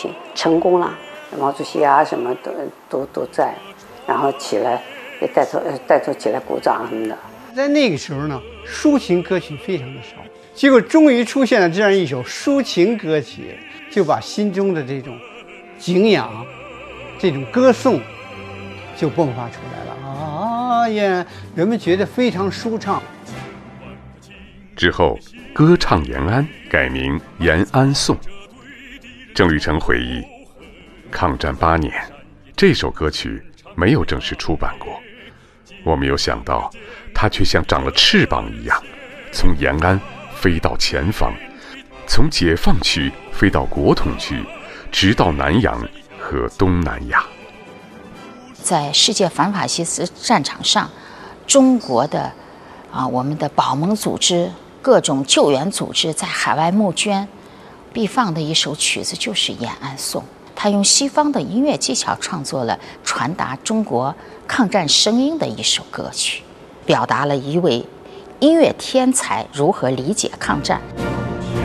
情，成功了，毛主席啊什么都在，然后起来也带头起来鼓掌什么的。 在那个时候呢，抒情歌曲非常的少，结果终于出现了这样一首抒情歌曲，就把心中的这种敬仰、这种歌颂就迸发出来了啊呀！人们觉得非常舒畅。 之后，歌唱延安改名延安颂。郑履成回忆，抗战8年，这首歌曲没有正式出版过。我没有想到，它却像长了翅膀一样，从延安飞到前方，从解放区飞到国统区，直到南洋和东南亚。 在世界反法西斯战场上，中国的我们的保盟组织、各种救援组织在海外募捐，必放的一首曲子就是《延安颂》。他用西方的音乐技巧创作了传达中国抗战声音的一首歌曲，表达了一位音乐天才如何理解抗战。